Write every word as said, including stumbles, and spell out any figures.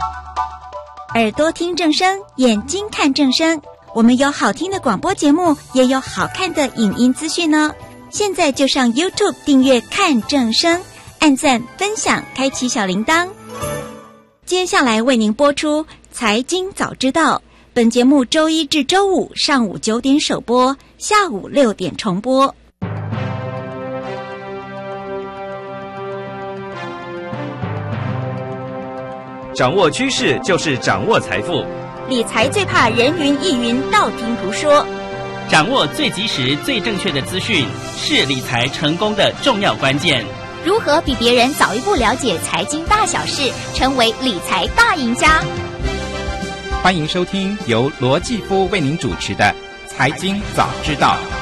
耳朵听正声，眼睛看正声。我们有好听的广播节目，也有好看的影音资讯呢。现在就上 YouTube 订阅看正声，按赞分享，开启小铃铛。接下来为您播出财经早知道，本节目周一至周五上午九点首播，下午六点重播。 掌握趋势就是掌握财富， 理财最怕人云亦云，道听途说。 掌握最及时、最正确的资讯，是理财成功的重要关键。 如何比别人早一步了解财经大小事，成为理财大赢家？ 欢迎收听由罗继夫为您主持的《财经早知道》。